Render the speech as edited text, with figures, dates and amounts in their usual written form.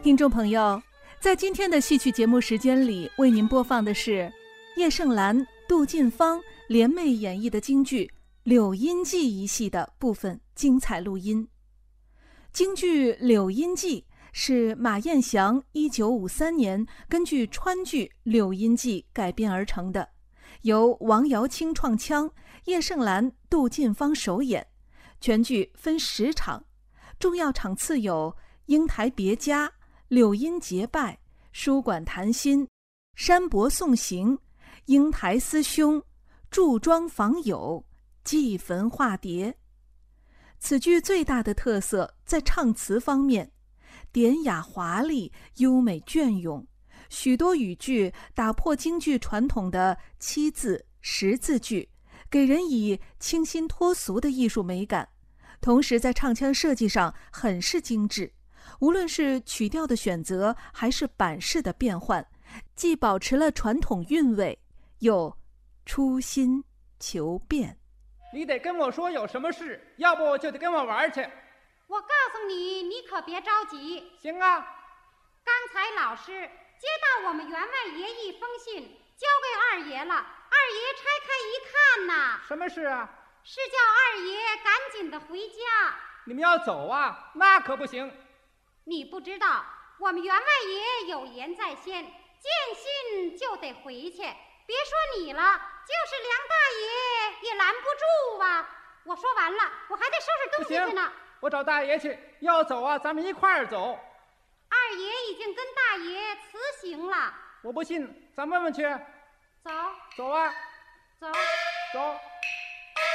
听众朋友，在今天的戏曲节目时间里，为您播放的是叶盛兰、杜近芳联袂演绎的京剧《柳阴记》一戏的部分精彩录音。京剧《柳阴记》是马彦祥1953年根据川剧《柳阴记》改编而成的，由王瑶卿创腔，叶盛兰、杜近芳首演。全剧分10场，重要场次有英台别家、柳阴结拜、书馆谈心、山伯送行、英台思兄、祝庄访友、祭坟化蝶。此剧最大的特色在唱词方面，典雅华丽，优美隽永，许多语句打破京剧传统的7字10字句，给人以清新脱俗的艺术美感。同时在唱腔设计上很是精致，无论是曲调的选择还是板式的变换，既保持了传统韵味，又初心求变。 你得跟我说有什么事，要不就得跟我玩去。 我告诉你，你可别着急。 行啊。 刚才老师接到我们员外爷一封信，交给二爷了。二爷拆开一看呐， 什么事啊？ 是叫二爷赶紧的回家。 你们要走啊？那可不行。 你不知道，我们员外爷有言在先，见信就得回去。别说你了，就是梁大爷也拦不住啊。我说完了，我还得收拾东西去呢。 我找大爷去。要走啊，咱们一块儿走。 二爷已经跟大爷辞行了。 我不信，咱问问去。 走。 走啊。 走。 走。